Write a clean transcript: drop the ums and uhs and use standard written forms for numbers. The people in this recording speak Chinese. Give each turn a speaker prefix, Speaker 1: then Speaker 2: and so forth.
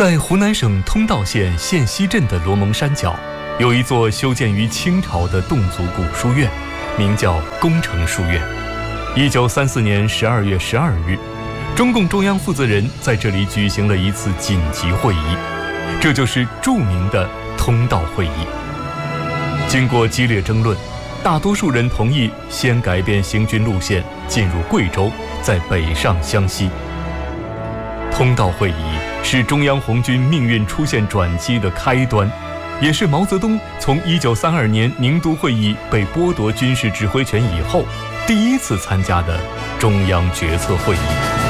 Speaker 1: 在湖南省通道县县西镇的罗蒙山脚，有一座修建于清朝的侗族古书院，名叫工程书院。1934年12月12日，中共中央负责人在这里举行了一次紧急会议，这就是著名的通道会议。经过激烈争论，大多数人同意先改变行军路线，进入贵州，再北上湘西。通道会议是中央红军命运出现转机的开端，也是毛泽东从1932年宁都会议被剥夺军事指挥权以后第一次参加的中央决策会议。